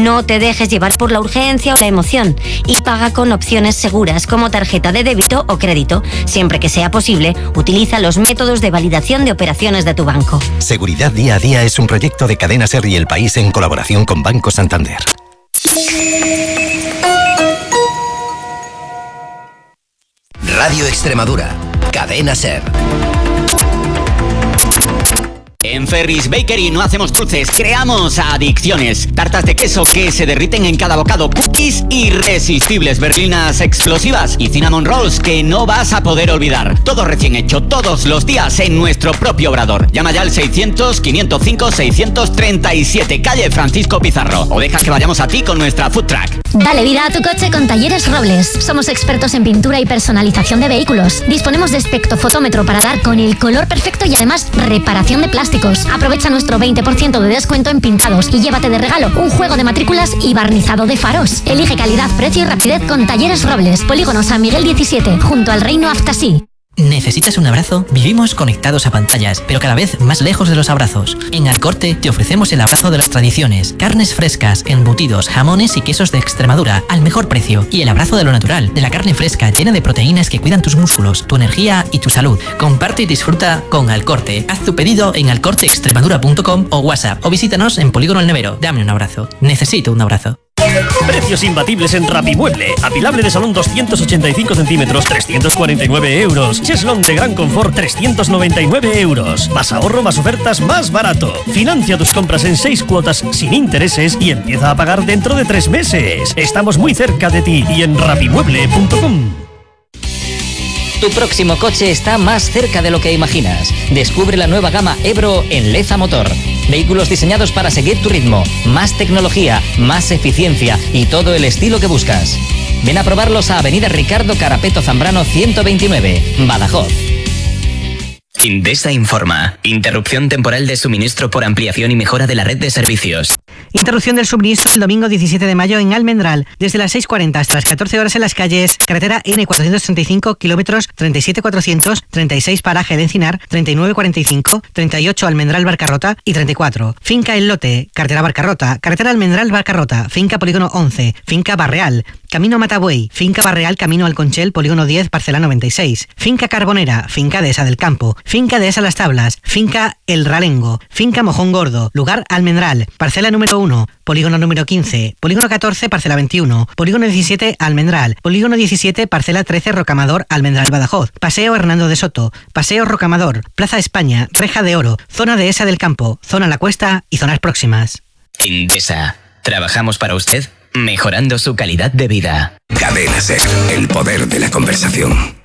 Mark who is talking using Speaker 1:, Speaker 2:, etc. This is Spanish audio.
Speaker 1: No te dejes llevar por la urgencia o la emoción y paga con opciones seguras como tarjeta de débito o crédito. Siempre que sea posible, utiliza los métodos de validación de operaciones de tu banco.
Speaker 2: Seguridad día a día es un proyecto de Cadena SER y El País en colaboración con Banco Santander.
Speaker 3: Radio Extremadura, Cadena SER.
Speaker 4: En Ferris Bakery no hacemos dulces, creamos adicciones. Tartas de queso que se derriten en cada bocado, cookies irresistibles, berlinas explosivas y cinnamon rolls que no vas a poder olvidar. Todo recién hecho, todos los días en nuestro propio obrador. Llama ya al 600-505-637, calle Francisco Pizarro, o deja que vayamos a ti con nuestra food truck.
Speaker 5: Dale vida a tu coche con Talleres Robles. Somos expertos en pintura y personalización de vehículos. Disponemos de espectrofotómetro para dar con el color perfecto y además reparación de plásticos. Aprovecha nuestro 20% de descuento en pintados y llévate de regalo un juego de matrículas y barnizado de faros. Elige calidad, precio y rapidez con Talleres Robles. Polígono San Miguel 17, junto al Reino Aftasí.
Speaker 6: ¿Necesitas un abrazo? Vivimos conectados a pantallas, pero cada vez más lejos de los abrazos. En Alcorte te ofrecemos el abrazo de las tradiciones. Carnes frescas, embutidos, jamones y quesos de Extremadura al mejor precio. Y el abrazo de lo natural, de la carne fresca llena de proteínas que cuidan tus músculos, tu energía y tu salud. Comparte y disfruta con Alcorte. Haz tu pedido en alcorteextremadura.com o WhatsApp o visítanos en Polígono El Nevero. Dame un abrazo. Necesito un abrazo.
Speaker 7: Precios imbatibles en Rapimueble. Apilable de salón 285 centímetros, 349 euros. Cheslón de gran confort, 399 euros. Más ahorro, más ofertas, más barato. Financia tus compras en 6 cuotas sin intereses y empieza a pagar dentro de 3 meses. Estamos muy cerca de ti y en rapimueble.com.
Speaker 8: Tu próximo coche está más cerca de lo que imaginas. Descubre la nueva gama Ebro en Leza Motor. Vehículos diseñados para seguir tu ritmo, más tecnología, más eficiencia y todo el estilo que buscas. Ven a probarlos a Avenida Ricardo Carapeto Zambrano 129, Badajoz.
Speaker 9: Indesa informa. Interrupción temporal de suministro por ampliación y mejora de la red de servicios.
Speaker 10: Interrupción del suministro el domingo 17 de mayo en Almendral, desde las 6:40 hasta las 14 horas en las calles carretera N435, kilómetros 37400, 36 paraje de Encinar, 3945, 38 Almendral Barcarrota y 34. Finca El Lote, carretera Barcarrota, carretera Almendral Barcarrota, finca Polígono 11, finca Barreal, camino Matabuey, finca Barreal, camino Alconchel, Polígono 10, parcela 96, finca Carbonera, finca Dehesa del Campo, finca Dehesa Las Tablas, finca El Ralengo, finca Mojón Gordo, lugar Almendral, parcela número 1, polígono número 15, polígono 14, parcela 21, polígono 17, Almendral, polígono 17, parcela 13, Rocamador, Almendral, Badajoz, paseo Hernando de Soto, paseo Rocamador, Plaza España, Reja de Oro, zona Dehesa del Campo, zona La Cuesta y zonas próximas.
Speaker 9: Indesa. Trabajamos para usted, mejorando su calidad de vida.
Speaker 3: Cadena SER, el poder de la conversación.